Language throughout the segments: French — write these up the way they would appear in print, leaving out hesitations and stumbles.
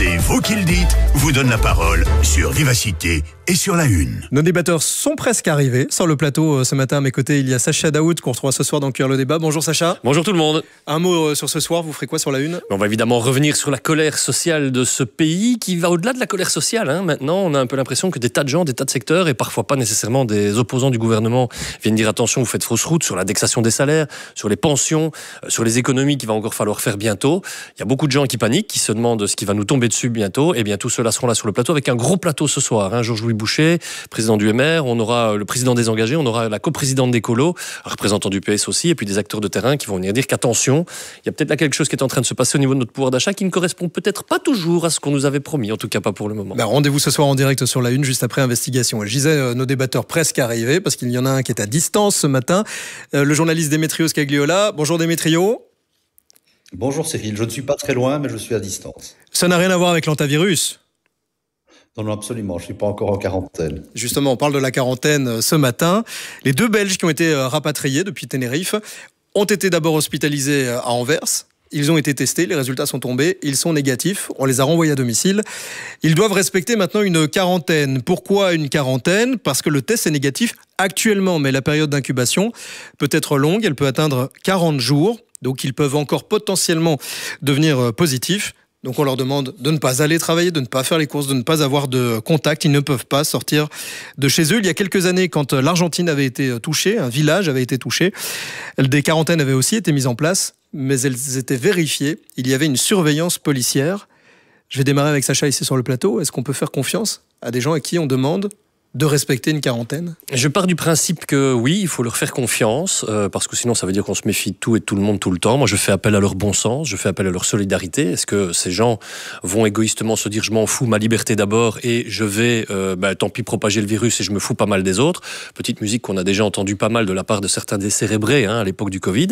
C'est vous qui le dites, vous donne la parole sur Vivacité et sur La Une. Nos débatteurs sont presque arrivés sur le plateau ce matin. À mes côtés, il y a Sacha Daoud qu'on retrouvera ce soir dans Cuire le débat. Bonjour Sacha. Bonjour tout le monde. Un mot sur ce soir, vous ferez quoi sur La Une ? On va évidemment revenir sur la colère sociale de ce pays qui va au-delà de la colère sociale. Maintenant, on a un peu l'impression que des tas de gens, des tas de secteurs et parfois pas nécessairement des opposants du gouvernement viennent dire attention, vous faites fausse route sur l'indexation des salaires, sur les pensions, sur les économies qu'il va encore falloir faire bientôt. Il y a beaucoup de gens qui paniquent, qui se demandent ce qui va nous tomber dessus bientôt. Et bien tous ceux-là seront là sur le plateau avec un gros plateau ce soir. Georges-Louis Boucher, président du MR, on aura le président des engagés, on aura la coprésidente d'Écolo, un représentant du PS aussi, et puis des acteurs de terrain qui vont venir dire qu'attention, il y a peut-être là quelque chose qui est en train de se passer au niveau de notre pouvoir d'achat qui ne correspond peut-être pas toujours à ce qu'on nous avait promis, en tout cas pas pour le moment. Rendez-vous ce soir en direct sur La Une, juste après Investigation. Je disais, nos débatteurs presque arrivés, parce qu'il y en a un qui est à distance ce matin, le journaliste Démétrio Scagliola. Bonjour Démétrio. Bonjour Cyril, je ne suis pas très loin, mais je suis à distance. Ça n'a rien à voir avec l'antivirus ? Non, absolument, je ne suis pas encore en quarantaine. Justement, on parle de la quarantaine ce matin. Les 2 Belges qui ont été rapatriés depuis Tenerife ont été d'abord hospitalisés à Anvers. Ils ont été testés, les résultats sont tombés, ils sont négatifs, on les a renvoyés à domicile. Ils doivent respecter maintenant une quarantaine. Pourquoi une quarantaine ? Parce que le test est négatif actuellement, mais la période d'incubation peut être longue, elle peut atteindre 40 jours. Donc ils peuvent encore potentiellement devenir positifs. Donc on leur demande de ne pas aller travailler, de ne pas faire les courses, de ne pas avoir de contact. Ils ne peuvent pas sortir de chez eux. Il y a quelques années, quand l'Argentine avait été touchée, un village avait été touché, des quarantaines avaient aussi été mises en place, mais elles étaient vérifiées. Il y avait une surveillance policière. Je vais démarrer avec Sacha ici sur le plateau. Est-ce qu'on peut faire confiance à des gens à qui on demande de respecter une quarantaine ? Je pars du principe que oui, il faut leur faire confiance, parce que sinon ça veut dire qu'on se méfie de tout et de tout le monde tout le temps. Moi je fais appel à leur bon sens, je fais appel à leur solidarité. Est-ce que ces gens vont égoïstement se dire je m'en fous, ma liberté d'abord, et je vais tant pis propager le virus et je me fous pas mal des autres. Petite musique qu'on a déjà entendue pas mal de la part de certains décérébrés à l'époque du Covid.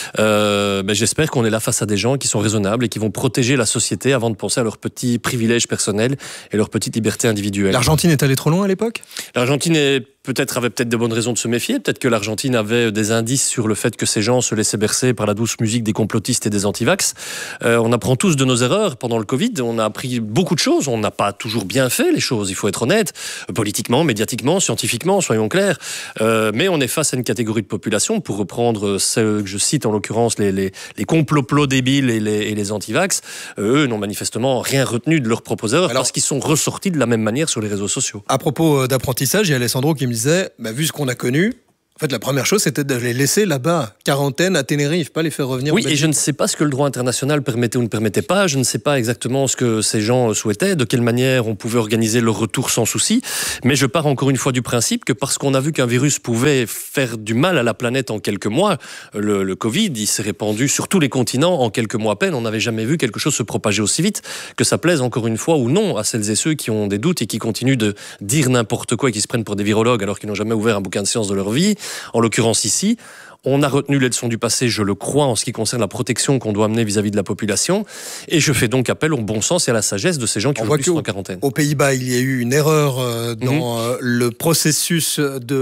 J'espère qu'on est là face à des gens qui sont raisonnables et qui vont protéger la société avant de penser à leurs petits privilèges personnels et leurs petites libertés individuelles. L'Argentine est allée trop loin à l'époque ? L'Argentine avait peut-être de bonnes raisons de se méfier. Peut-être que l'Argentine avait des indices sur le fait que ces gens se laissaient bercer par la douce musique des complotistes et des antivax. On apprend tous de nos erreurs pendant le Covid. On a appris beaucoup de choses. On n'a pas toujours bien fait les choses, il faut être honnête. Politiquement, médiatiquement, scientifiquement, soyons clairs. Mais on est face à une catégorie de population, pour reprendre ce que je cite en l'occurrence, les complots débiles et les antivax. Eux n'ont manifestement rien retenu de leurs propres erreurs parce qu'ils sont ressortis de la même manière sur les réseaux sociaux. À propos d'apprentissage, il y a Alessandro qui me disait, vu ce qu'on a connu, en fait, la première chose, c'était de les laisser là-bas, quarantaine à Tenerife, pas les faire revenir. Oui, et je ne sais pas ce que le droit international permettait ou ne permettait pas. Je ne sais pas exactement ce que ces gens souhaitaient, de quelle manière on pouvait organiser leur retour sans souci. Mais je pars encore une fois du principe que parce qu'on a vu qu'un virus pouvait faire du mal à la planète en quelques mois, le Covid, il s'est répandu sur tous les continents en quelques mois à peine. On n'avait jamais vu quelque chose se propager aussi vite, que ça plaise encore une fois ou non à celles et ceux qui ont des doutes et qui continuent de dire n'importe quoi et qui se prennent pour des virologues alors qu'ils n'ont jamais ouvert un bouquin de science de leur vie. En l'occurrence ici, on a retenu les leçons du passé, je le crois, en ce qui concerne la protection qu'on doit amener vis-à-vis de la population. Et je fais donc appel au bon sens et à la sagesse de ces gens qui aujourd'hui sont en quarantaine. Aux Pays-Bas, il y a eu une erreur dans le processus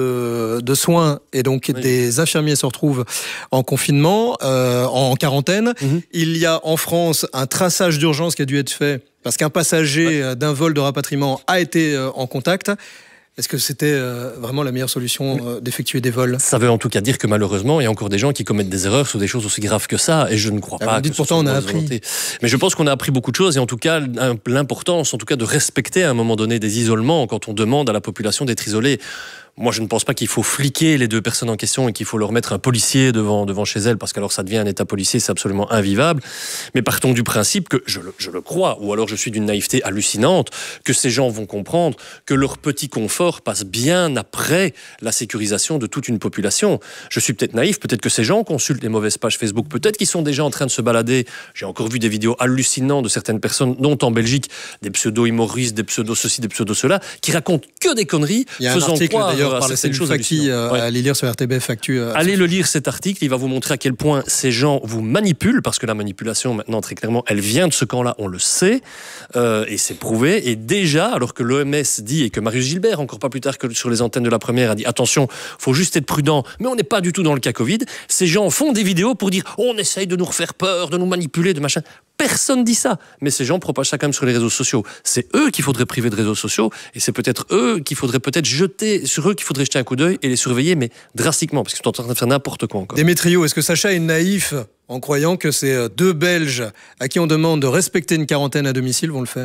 de soins. Et donc, des infirmiers se retrouvent en confinement, en quarantaine. Il y a en France un traçage d'urgence qui a dû être fait parce qu'un passager d'un vol de rapatriement a été en contact. Est-ce que c'était vraiment la meilleure solution d'effectuer des vols ? Ça veut en tout cas dire que malheureusement, il y a encore des gens qui commettent des erreurs sur des choses aussi graves que ça, et je ne crois pas que pourtant on a appris. Mais je pense qu'on a appris beaucoup de choses, et en tout cas, l'importance en tout cas de respecter à un moment donné des isolements quand on demande à la population d'être isolée. Moi, je ne pense pas qu'il faut fliquer les 2 personnes en question et qu'il faut leur mettre un policier devant chez elles, parce qu'alors ça devient un état policier, c'est absolument invivable. Mais partons du principe que, je le crois, ou alors je suis d'une naïveté hallucinante, que ces gens vont comprendre que leur petit confort passe bien après la sécurisation de toute une population. Je suis peut-être naïf, peut-être que ces gens consultent les mauvaises pages Facebook, peut-être qu'ils sont déjà en train de se balader. J'ai encore vu des vidéos hallucinantes de certaines personnes, dont en Belgique, des pseudo-humoristes, des pseudo-ceci, des pseudo-cela, qui racontent que des conneries, faisant croire par la cellule Facti, allez lire sur RTBF Actu. Allez le lire cet article, il va vous montrer à quel point ces gens vous manipulent, parce que la manipulation maintenant très clairement elle vient de ce camp-là, on le sait, et c'est prouvé, et déjà alors que l'OMS dit, et que Marius Gilbert encore pas plus tard que sur les antennes de la première a dit attention, faut juste être prudent, mais on n'est pas du tout dans le cas Covid, ces gens font des vidéos pour dire on essaye de nous refaire peur, de nous manipuler, de machin. Personne dit ça. Mais ces gens propagent ça quand même sur les réseaux sociaux. C'est eux qu'il faudrait priver de réseaux sociaux et c'est peut-être eux qu'il faudrait jeter un coup d'œil et les surveiller, mais drastiquement, parce qu'ils sont en train de faire n'importe quoi encore. Démétrio, est-ce que Sacha est naïf en croyant que ces deux Belges à qui on demande de respecter une quarantaine à domicile vont le faire ?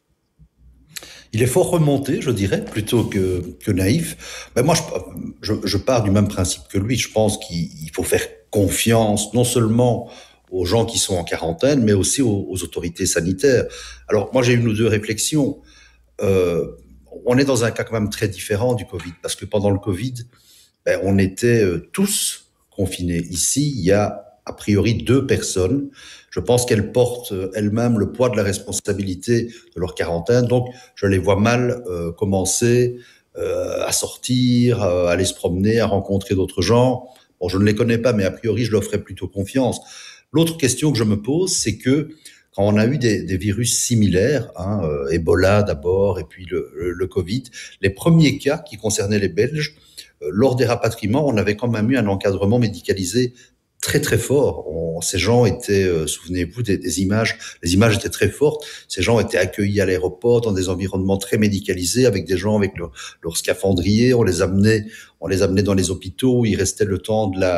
Il est fort remonté, je dirais, plutôt que naïf. Ben moi, je pars du même principe que lui. Je pense qu'il faut faire confiance, non seulement aux gens qui sont en quarantaine, mais aussi aux autorités sanitaires. Alors, moi, j'ai une ou deux réflexions. On est dans un cas quand même très différent du Covid, parce que pendant le Covid, on était tous confinés. Ici, il y a a priori 2 personnes. Je pense qu'elles portent elles-mêmes le poids de la responsabilité de leur quarantaine. Donc, je les vois mal commencer à sortir, à aller se promener, à rencontrer d'autres gens. Bon, je ne les connais pas, mais a priori, je leur ferai plutôt confiance. L'autre question que je me pose, c'est que quand on a eu des virus similaires, Ebola d'abord et puis le Covid, les premiers cas qui concernaient les Belges, lors des rapatriements, on avait quand même eu un encadrement médicalisé très très fort. Ces gens étaient, souvenez-vous des images, les images étaient très fortes. Ces gens étaient accueillis à l'aéroport dans des environnements très médicalisés avec des gens avec leur scaphandrier. On les amenait dans les hôpitaux où ils restaient le temps de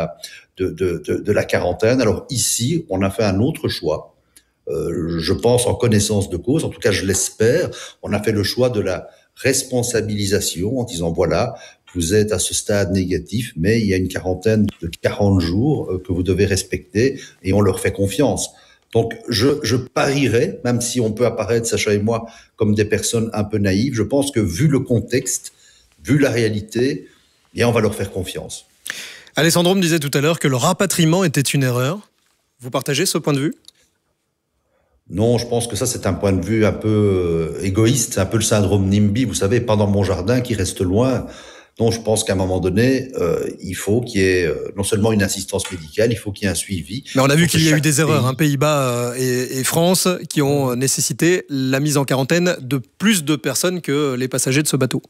la quarantaine. Alors ici, on a fait un autre choix. Je pense en connaissance de cause, en tout cas je l'espère. On a fait le choix de la responsabilisation en disant voilà, vous êtes à ce stade négatif, mais il y a une quarantaine de 40 jours que vous devez respecter et on leur fait confiance. Donc, je parierais, même si on peut apparaître, Sacha et moi, comme des personnes un peu naïves, je pense que vu le contexte, vu la réalité, on va leur faire confiance. Alessandro me disait tout à l'heure que le rapatriement était une erreur. Vous partagez ce point de vue ? Non, je pense que ça, c'est un point de vue un peu égoïste, c'est un peu le syndrome NIMBY, vous savez, pas dans mon jardin qui reste loin. Donc, je pense qu'à un moment donné, il faut qu'il y ait non seulement une assistance médicale, il faut qu'il y ait un suivi. Mais on a vu qu'il y a eu des erreurs, Pays-Bas et France, qui ont nécessité la mise en quarantaine de plus de personnes que les passagers de ce bateau.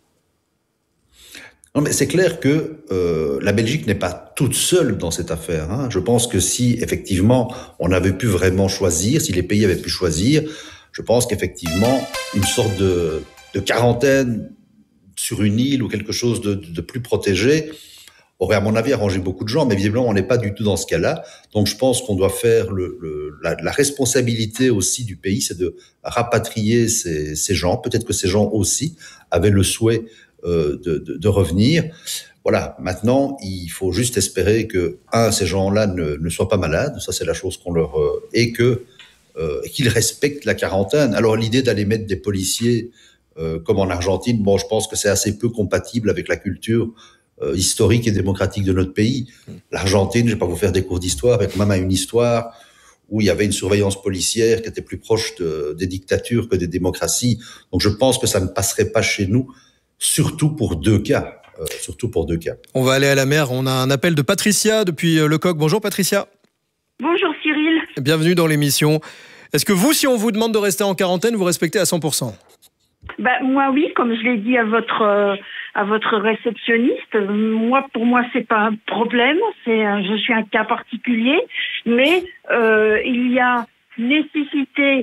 Non, mais c'est clair que la Belgique n'est pas toute seule dans cette affaire. Je pense que si, effectivement, on avait pu vraiment choisir, si les pays avaient pu choisir, je pense qu'effectivement, une sorte de quarantaine sur une île ou quelque chose de plus protégé aurait, à mon avis, arrangé beaucoup de gens, mais visiblement, on n'est pas du tout dans ce cas-là. Donc, je pense qu'on doit faire la responsabilité aussi du pays, c'est de rapatrier ces gens. Peut-être que ces gens aussi avaient le souhait de revenir. Voilà. Maintenant, il faut juste espérer que, ces gens-là ne soient pas malades. Ça, c'est la chose qu'on leur... et qu'ils respectent la quarantaine. Alors, l'idée d'aller mettre des policiers comme en Argentine, je pense que c'est assez peu compatible avec la culture historique et démocratique de notre pays. L'Argentine, je ne vais pas vous faire des cours d'histoire, avec même une histoire où il y avait une surveillance policière qui était plus proche des dictatures que des démocraties. Donc je pense que ça ne passerait pas chez nous, surtout pour 2 cas. On va aller à la mer. On a un appel de Patricia depuis Le Coq. Bonjour Patricia. Bonjour Cyril. Bienvenue dans l'émission. Est-ce que vous, si on vous demande de rester en quarantaine, vous respectez à 100%? Moi oui, comme je l'ai dit à votre réceptionniste, pour moi c'est pas un problème, je suis un cas particulier, mais il y a nécessité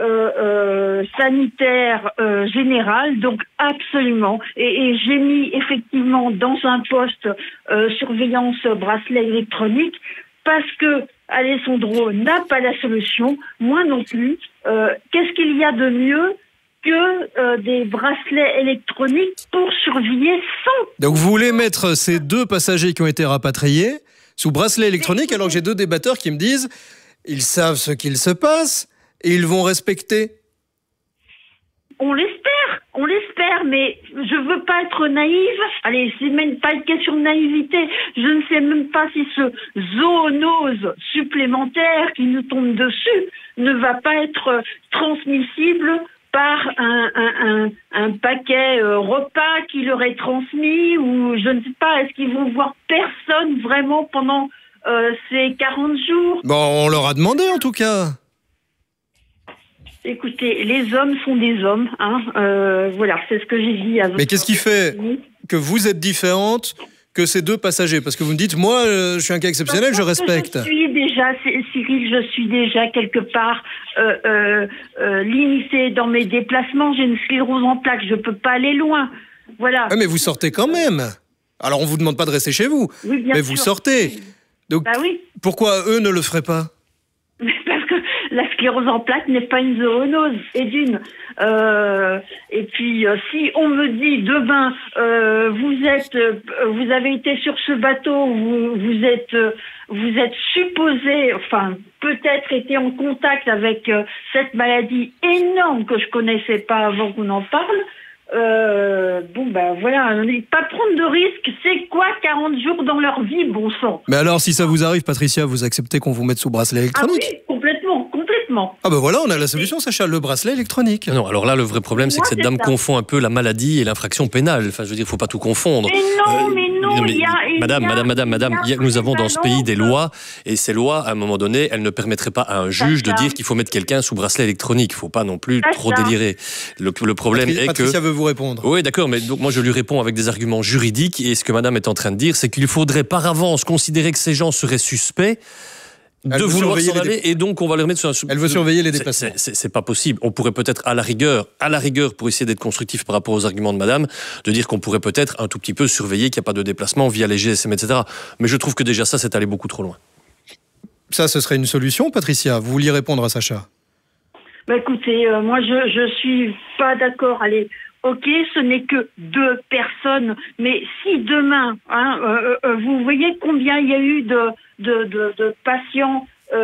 sanitaire générale, donc absolument. Et j'ai mis effectivement dans un poste surveillance bracelet électronique parce que Alessandro n'a pas la solution, moi non plus. Qu'est-ce qu'il y a de mieux que des bracelets électroniques pour surveiller sans... Donc vous voulez mettre ces 2 passagers qui ont été rapatriés sous bracelet électronique, alors que j'ai 2 débatteurs qui me disent ils savent ce qu'il se passe et ils vont respecter. On l'espère, mais je veux pas être naïve. Allez, c'est même pas une question de naïveté. Je ne sais même pas si ce zoonose supplémentaire qui nous tombe dessus ne va pas être transmissible par un paquet repas qui leur est transmis, ou je ne sais pas, est-ce qu'ils vont voir personne vraiment pendant ces 40 jours? On leur a demandé en tout cas. Écoutez, les hommes sont des hommes, voilà, c'est ce que j'ai dit à votre... Mais qu'est-ce qui fait que vous êtes différente, que ces 2 passagers? Parce que vous me dites, moi, je suis un cas exceptionnel, je respecte. Cyril, je suis déjà quelque part limitée dans mes déplacements. J'ai une sclérose en plaques, je peux pas aller loin. Voilà. Ah, mais vous sortez quand même. Alors, on vous demande pas de rester chez vous, oui, bien mais sûr. vous sortez. Donc, oui. Pourquoi eux ne le feraient pas? Parce que la sclérose en plaques n'est pas une zoonose, et d'une. Et puis, si on me dit demain, vous avez été sur ce bateau, vous êtes supposé, enfin, peut-être été en contact avec cette maladie énorme que je connaissais pas avant qu'on en parle. Voilà, pas prendre de risques, c'est quoi 40 jours dans leur vie, bon sang. Mais alors, si ça vous arrive, Patricia, vous acceptez qu'on vous mette sous bracelet électronique? Ah oui, complètement. Ah ben voilà, on a la solution, Sacha, le bracelet électronique. Non, alors là, le vrai problème, c'est que cette dame confond un peu la maladie et l'infraction pénale. Enfin, je veux dire, il ne faut pas tout confondre. Mais non, Madame, nous avons dans ce pays des lois, et ces lois, à un moment donné, elles ne permettraient pas à un juge de dire qu'il faut mettre quelqu'un sous bracelet électronique. Il ne faut pas non plus trop délirer. Le problème est que... Patricia veut vous répondre. Oui, d'accord, mais donc moi je lui réponds avec des arguments juridiques, et ce que madame est en train de dire, c'est qu'il faudrait par avance considérer que ces gens seraient suspects de vouloir s'en aller, et donc on va les remettre sur un... Elle veut surveiller les déplacements. C'est pas possible. On pourrait peut-être à la rigueur, pour essayer d'être constructif par rapport aux arguments de madame, de dire qu'on pourrait peut-être un tout petit peu surveiller qu'il n'y a pas de déplacement via les GSM, etc. Mais je trouve que déjà ça, c'est allé beaucoup trop loin. Ça, ce serait une solution, Patricia? Vous vouliez répondre à Sacha? Écoutez, moi je suis pas d'accord. Allez, ok, ce n'est que 2 personnes, mais si demain, vous voyez combien il y a eu de patients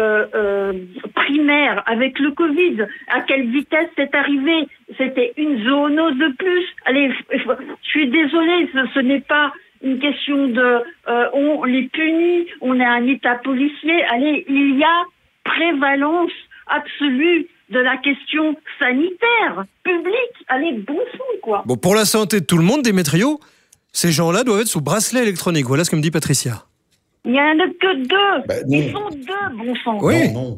primaires avec le Covid, à quelle vitesse c'est arrivé? C'était une zoonose de plus. Allez, je suis désolée, ce n'est pas une question de on les punit, on a un état policier. Allez, il y a prévalence absolue de la question sanitaire, publique. Allez, bon sang, quoi. Bon, pour la santé de tout le monde, Démétrio, ces gens-là doivent être sous bracelet électronique. Voilà ce que me dit Patricia. Il n'y en a que 2. Ils sont 2, bon sang. Oui. Non.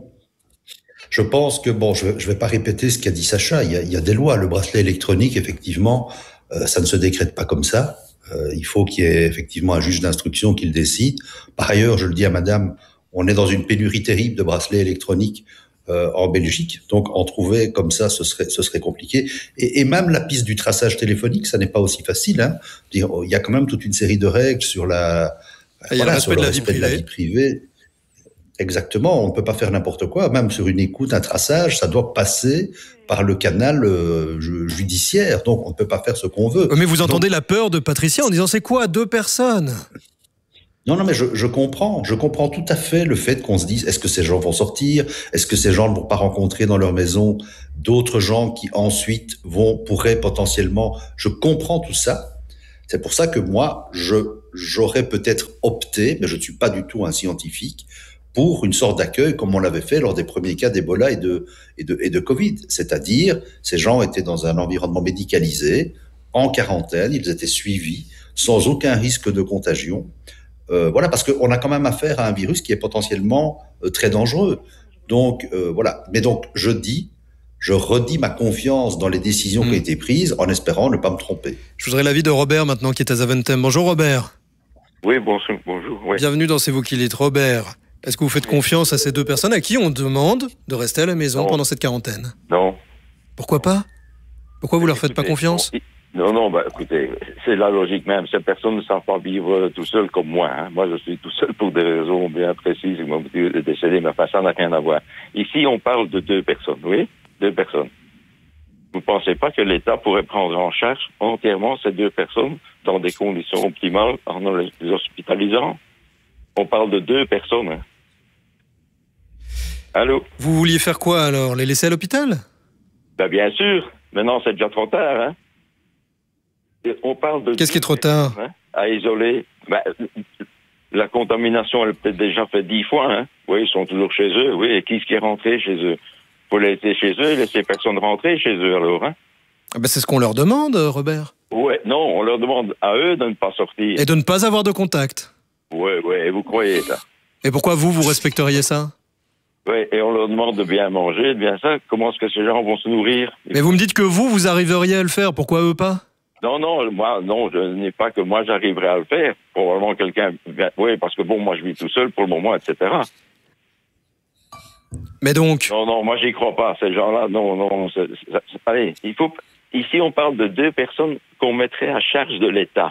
Je pense que, je ne vais pas répéter ce qu'a dit Sacha. Il y a des lois. Le bracelet électronique, effectivement, ça ne se décrète pas comme ça. Il faut qu'il y ait effectivement un juge d'instruction qui le décide. Par ailleurs, je le dis à madame, on est dans une pénurie terrible de bracelets électroniques en Belgique. Donc, en trouver comme ça, ce serait compliqué. Et même la piste du traçage téléphonique, ça n'est pas aussi facile. Hein. Il y a quand même toute une série de règles sur le respect de la vie privée. Exactement. On ne peut pas faire n'importe quoi. Même sur une écoute, un traçage, ça doit passer par le canal judiciaire. Donc, on ne peut pas faire ce qu'on veut. Mais vous entendez la peur de Patricia en disant, c'est quoi 2 personnes? Non, mais je comprends tout à fait le fait qu'on se dise, est-ce que ces gens vont sortir? Est-ce que ces gens ne vont pas rencontrer dans leur maison d'autres gens qui ensuite pourraient potentiellement... Je comprends tout ça. C'est pour ça que moi, j'aurais peut-être opté, mais je ne suis pas du tout un scientifique, pour une sorte d'accueil comme on l'avait fait lors des premiers cas d'Ebola et de Covid. C'est-à-dire, ces gens étaient dans un environnement médicalisé, en quarantaine, ils étaient suivis, sans aucun risque de contagion. Parce qu'on a quand même affaire à un virus qui est potentiellement très dangereux. Donc, voilà. Mais donc, je redis ma confiance dans les décisions qui ont été prises en espérant ne pas me tromper. Je voudrais l'avis de Robert maintenant qui est à Zaventem. Bonjour Robert. Oui, bonjour. Oui. Bienvenue dans C'est vous qui l'êtes. Robert, est-ce que vous faites confiance à ces 2 personnes à qui on demande de rester à la maison pendant cette quarantaine? Non. Pourquoi pas? Pourquoi vous leur faites pas confiance? Non, écoutez, c'est la logique même. Ces personnes ne savent pas vivre tout seul comme moi. Hein. Moi, je suis tout seul pour des raisons bien précises. Mon motif est décédé, mais ça n'a rien à voir. Ici, on parle de 2 personnes, oui? 2 personnes. Vous ne pensez pas que l'État pourrait prendre en charge entièrement ces 2 personnes dans des conditions optimales en les hospitalisant? On parle de 2 personnes. Hein. Allô? Vous vouliez faire quoi alors? Les laisser à l'hôpital? Bien sûr. Maintenant, c'est déjà trop tard. Hein. On parle de... Qu'est-ce qui est trop tard? Hein, à isoler. La contamination, elle peut-être déjà fait 10 fois. Hein. Oui, ils sont toujours chez eux. Oui, et qui est rentré chez eux? Il faut les laisser chez eux et laisser personne rentrer chez eux alors. Hein. C'est ce qu'on leur demande, Robert. Ouais, non, on leur demande à eux de ne pas sortir. Et de ne pas avoir de contact. Ouais, et vous croyez ça? Et pourquoi vous respecteriez ça? Ouais, et on leur demande de bien manger, de bien ça. Comment est-ce que ces gens vont se nourrir? Mais vous me dites que vous arriveriez à le faire. Pourquoi eux pas? Non, moi, non, je n'ai pas que moi j'arriverai à le faire. Probablement quelqu'un, oui, parce que bon, moi je vis tout seul pour le moment, etc. Mais donc... Non, moi j'y crois pas, ces gens-là, non, allez, ici on parle de 2 personnes qu'on mettrait à charge de l'État.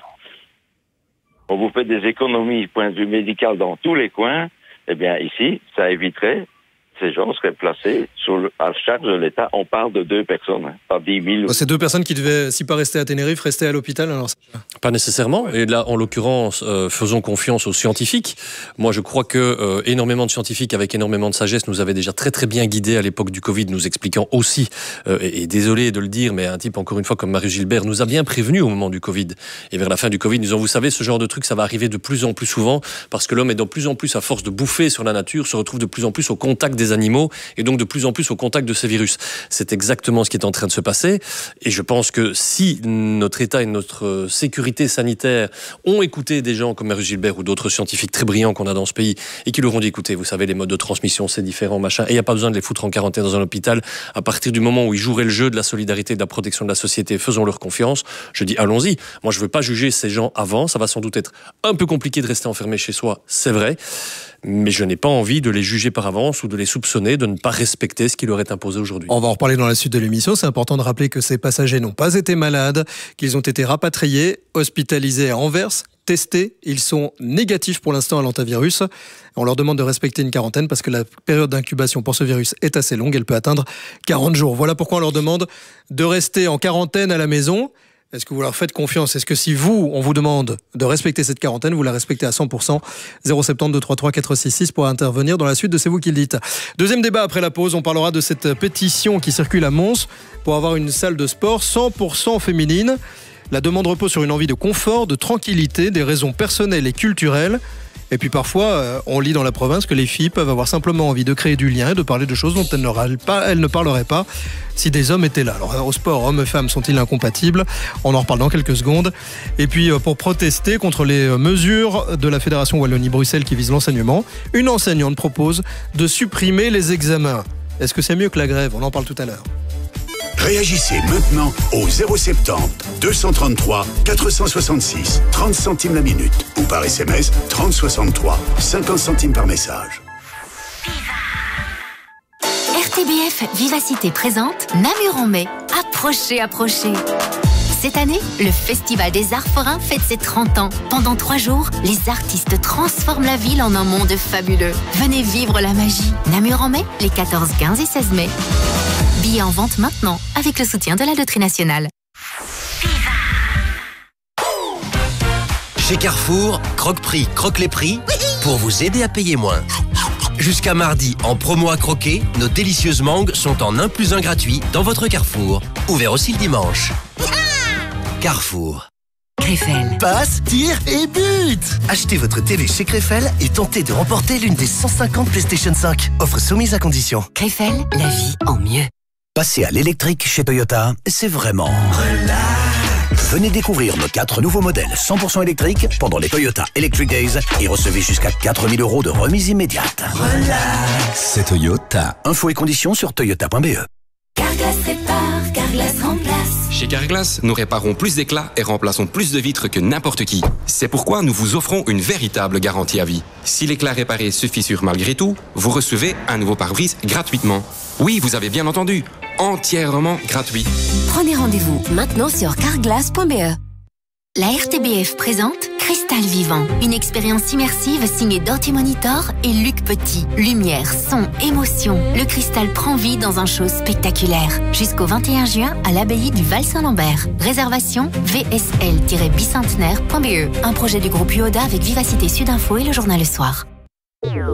On vous fait des économies, point de vue médical, dans tous les coins, eh bien ici, ça éviterait... Ces gens seraient placés à charge de l'État. On parle de 2 personnes, pas 10 000. C'est 2 personnes qui devaient, si pas rester à Tenerife, rester à l'hôpital. Alors... Pas nécessairement. Ouais. Et là, en l'occurrence, faisons confiance aux scientifiques. Moi, je crois que énormément de scientifiques avec énormément de sagesse nous avaient déjà très très bien guidés à l'époque du Covid, nous expliquant aussi, et désolé de le dire, mais un type, encore une fois, comme Marius Gilbert, nous a bien prévenus au moment du Covid. Et vers la fin du Covid, nous disant, vous savez, ce genre de truc, ça va arriver de plus en plus souvent, parce que l'homme est de plus en plus, à force de bouffer sur la nature, se retrouve de plus en plus au contact des animaux et donc de plus en plus au contact de ces virus. C'est exactement ce qui est en train de se passer et je pense que si notre État et notre sécurité sanitaire ont écouté des gens comme Marius Gilbert ou d'autres scientifiques très brillants qu'on a dans ce pays et qui leur ont dit écoutez, vous savez, les modes de transmission c'est différent, machin, et il n'y a pas besoin de les foutre en quarantaine dans un hôpital à partir du moment où ils joueraient le jeu de la solidarité et de la protection de la société, faisons leur confiance. Je dis allons-y. Moi je ne veux pas juger ces gens avant, ça va sans doute être un peu compliqué de rester enfermé chez soi, c'est vrai. Mais je n'ai pas envie de les juger par avance ou de les soupçonner de ne pas respecter ce qui leur est imposé aujourd'hui. On va en reparler dans la suite de l'émission. C'est important de rappeler que ces passagers n'ont pas été malades, qu'ils ont été rapatriés, hospitalisés à Anvers, testés. Ils sont négatifs pour l'instant à l'hantavirus. On leur demande de respecter une quarantaine parce que la période d'incubation pour ce virus est assez longue. Elle peut atteindre 40 jours. Voilà pourquoi on leur demande de rester en quarantaine à la maison. Est-ce que vous leur faites confiance ? Est-ce que si on vous demande de respecter cette quarantaine, vous la respectez à 100% ? 070 233 466 pour intervenir dans la suite de C'est vous qui le dites. Deuxième débat après la pause, on parlera de cette pétition qui circule à Mons pour avoir une salle de sport 100% féminine. La demande repose sur une envie de confort, de tranquillité, des raisons personnelles et culturelles. Et puis parfois, on lit dans la province que les filles peuvent avoir simplement envie de créer du lien et de parler de choses dont elles ne parleraient pas si des hommes étaient là. Alors au sport, hommes et femmes sont-ils incompatibles ? On en reparle dans quelques secondes. Et puis pour protester contre les mesures de la Fédération Wallonie-Bruxelles qui visent l'enseignement, une enseignante propose de supprimer les examens. Est-ce que c'est mieux que la grève ? On en parle tout à l'heure. Réagissez maintenant au 070 233 466 30 centimes la minute ou par SMS 3063 50 centimes par message. RTBF Vivacité présente Namur en mai. Approchez. Cette année, le Festival des Arts Forains fête ses 30 ans. Pendant 3 jours, les artistes transforment la ville en un monde fabuleux. Venez vivre la magie. Namur en mai, les 14, 15 et 16 mai. Billets en vente maintenant, avec le soutien de la Loterie Nationale. Chez Carrefour, Croque-Prix, croque les prix pour vous aider à payer moins. Jusqu'à mardi, en promo à croquer, nos délicieuses mangues sont en 1 + 1 gratuit dans votre Carrefour. Ouvert aussi le dimanche. Carrefour. Krefel. Passe, tire et but. Achetez votre télé chez Krefel et tentez de remporter l'une des 150 PlayStation 5. Offre soumise à condition. Krefel, la vie en mieux. Passer à l'électrique chez Toyota, c'est vraiment relax. Venez découvrir nos 4 nouveaux modèles 100% électriques pendant les Toyota Electric Days et recevez jusqu'à 4 000 € de remise immédiate. Relax. C'est Toyota. Infos et conditions sur toyota.be. Carglass répare, Carglass remplace. Chez Carglass, nous réparons plus d'éclats et remplaçons plus de vitres que n'importe qui. C'est pourquoi nous vous offrons une véritable garantie à vie. Si l'éclat réparé se fissure malgré tout, vous recevez un nouveau pare-brise gratuitement. Oui, vous avez bien entendu, entièrement gratuit. Prenez rendez-vous maintenant sur carglass.be. La RTBF présente Cristal Vivant, une expérience immersive signée Dirty Monitor et Luc Petit. Lumière, son, émotion. Le cristal prend vie dans un show spectaculaire. Jusqu'au 21 juin à l'abbaye du Val-Saint-Lambert. Réservation vsl-bicentenaire.be. Un projet du groupe UODA avec Vivacité Sud Info et le journal Le Soir.